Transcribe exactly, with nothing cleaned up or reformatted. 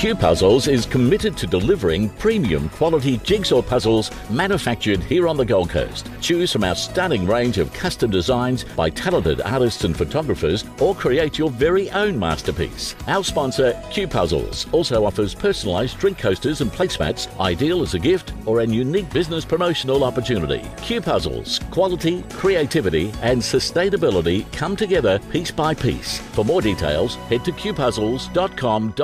Q Puzzles is committed to delivering premium quality jigsaw puzzles manufactured here on the Gold Coast. Choose from our stunning range of custom designs by talented artists and photographers, or create your very own masterpiece. Our sponsor, Q Puzzles, also offers personalised drink coasters and placemats, ideal as a gift or a unique business promotional opportunity. Q Puzzles, quality, creativity and sustainability come together piece by piece. For more details, head to q puzzles dot com.